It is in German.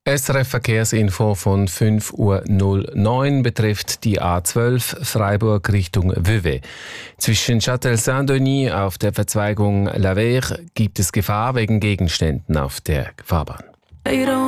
SRF Verkehrsinfo von 5:09 Uhr betrifft die A12 Freiburg Richtung Vevey. Zwischen Châtel Saint-Denis auf der Verzweigung La Vere gibt es Gefahr wegen Gegenständen auf der Fahrbahn.